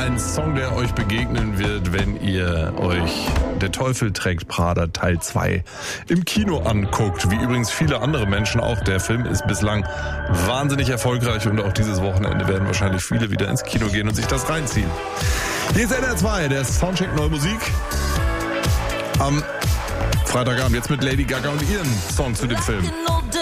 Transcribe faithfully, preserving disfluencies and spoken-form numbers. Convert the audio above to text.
ein Song, der euch begegnen wird, wenn ihr euch Der Teufel trägt Prada Teil zwei im Kino anguckt. Wie übrigens viele andere Menschen auch. Der Film ist bislang wahnsinnig erfolgreich und auch dieses Wochenende werden wahrscheinlich viele wieder ins Kino gehen und sich das reinziehen. Hier ist N R zwei, der Soundcheck Neue Musik. Am Freitagabend jetzt mit Lady Gaga und ihren Song zu dem Film.